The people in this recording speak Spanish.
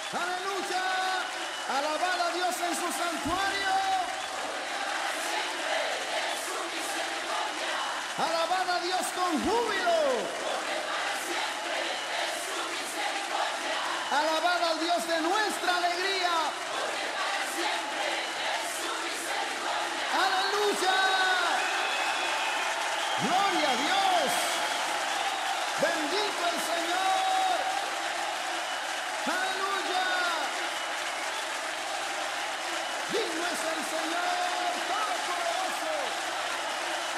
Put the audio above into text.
Aleluya. Alabad a Dios en su santuario. Alabad a Dios con júbilo. Alabad al Dios de nuestra alegría. Aleluya. Gloria a Dios. Bendito el Señor.